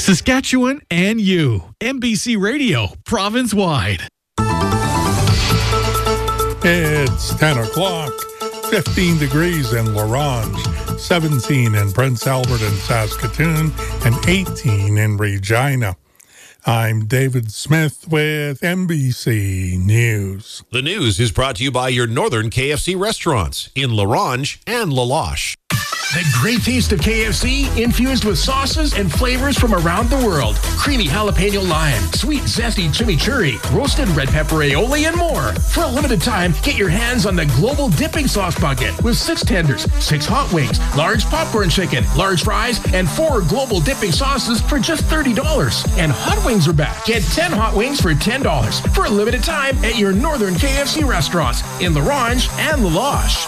Saskatchewan and you. MBC Radio, province-wide. It's 10 o'clock, 15 degrees in La Ronge, 17 in Prince Albert and Saskatoon, and 18 in Regina. I'm David Smith with NBC News. The news is brought to you by your northern KFC restaurants in La Ronge and La Loche. The great taste of KFC infused with sauces and flavors from around the world. Creamy jalapeno lime, sweet zesty chimichurri, roasted red pepper aioli, and more. For a limited time, get your hands on the global dipping sauce bucket with 6 tenders, 6 hot wings, large popcorn chicken, large fries, and 4 global dipping sauces for just $30. And hot wings are back. Get 10 hot wings for $10 for a limited time at your northern KFC restaurants in La Ronge and La Loche.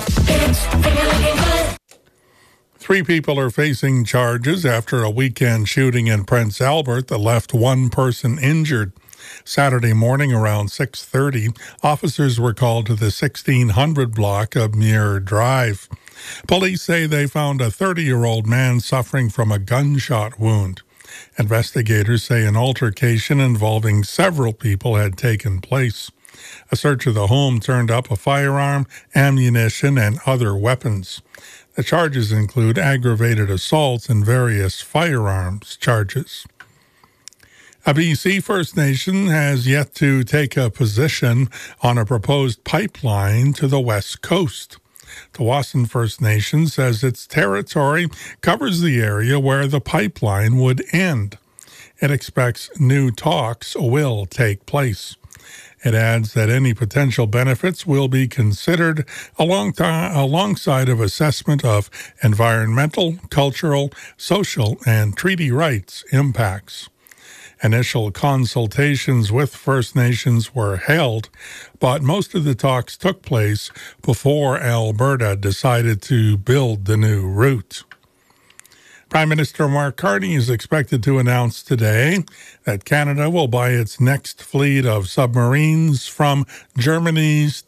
3 people are facing charges after a weekend shooting in Prince Albert that left one person injured. Saturday morning around 6:30, officers were called to the 1600 block of Muir Drive. Police say they found a 30-year-old man suffering from a gunshot wound. Investigators say an altercation involving several people had taken place. A search of the home turned up a firearm, ammunition, and other weapons. The charges include aggravated assaults and various firearms charges. A BC First Nation has yet to take a position on a proposed pipeline to the West Coast. The Wasson First Nation says its territory covers the area where the pipeline would end. It expects new talks will take place. It adds that any potential benefits will be considered alongside of assessment of environmental, cultural, social, and treaty rights impacts. Initial consultations with First Nations were held, but most of the talks took place before Alberta decided to build the new route. Prime Minister Mark Carney is expected to announce today that Canada will buy its next fleet of submarines from Germany's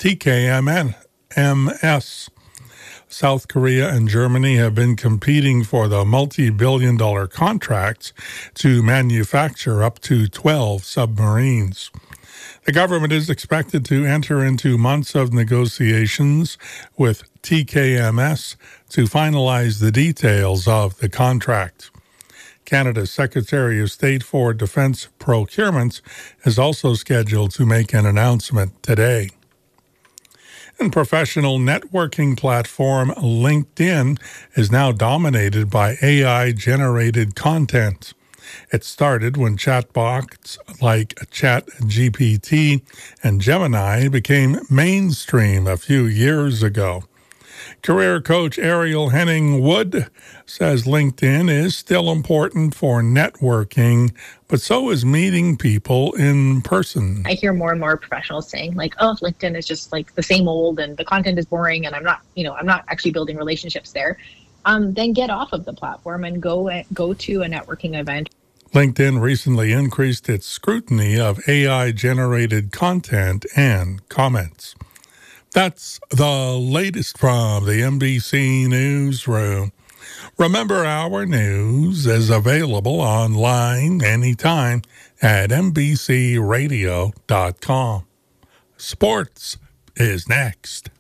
TKMS. South Korea and Germany have been competing for the multi-billion-dollar contracts to manufacture up to 12 submarines. The government is expected to enter into months of negotiations with TKMS to finalize the details of the contract. Canada's Secretary of State for Defense Procurement is also scheduled to make an announcement today. And professional networking platform LinkedIn is now dominated by AI-generated content. It started when chatbots like ChatGPT and Gemini became mainstream a few years ago. Career coach Ariel Henning-Wood says LinkedIn is still important for networking, but so is meeting people in person. I hear more and more professionals saying like, oh, LinkedIn is just like the same old and the content is boring and I'm not actually building relationships there. Then get off of the platform and go to a networking event. LinkedIn recently increased its scrutiny of AI-generated content and comments. That's the latest from the NBC Newsroom. Remember, our news is available online anytime at NBCRadio.com. Sports is next.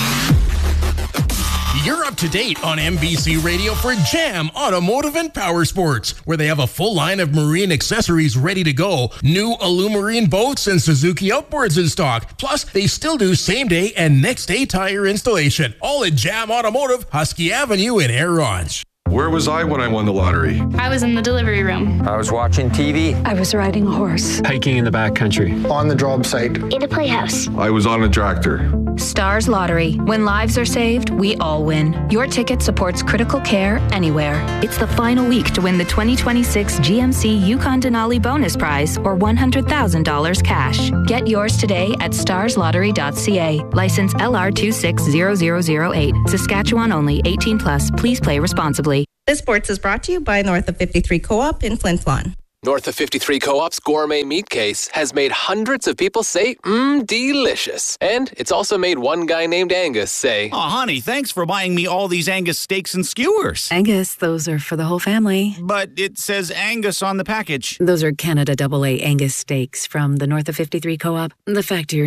You're up to date on NBC Radio for Jam Automotive and Power Sports, where they have a full line of marine accessories ready to go. New Illumarine boats and Suzuki outboards in stock. Plus, they still do same-day and next-day tire installation. All at Jam Automotive, Husky Avenue in Air Ronge. Where was I when I won the lottery? I was in the delivery room. I was watching TV. I was riding a horse. Hiking in the backcountry. On the job site. In a playhouse. I was on a tractor. Stars Lottery. When lives are saved, we all win. Your ticket supports critical care anywhere. It's the final week to win the 2026 GMC Yukon Denali bonus prize or $100,000 cash. Get yours today at starslottery.ca. License LR260008. Saskatchewan only. 18+. Please play responsibly. This sports is brought to you by North of 53 Co-op in Flin Flon. North of 53 Co-op's gourmet meat case has made hundreds of people say, delicious. And it's also made one guy named Angus say, "Oh, honey, thanks for buying me all these Angus steaks and skewers." Angus, those are for the whole family. But it says Angus on the package. Those are Canada AA Angus steaks from the North of 53 Co-op. The fact you're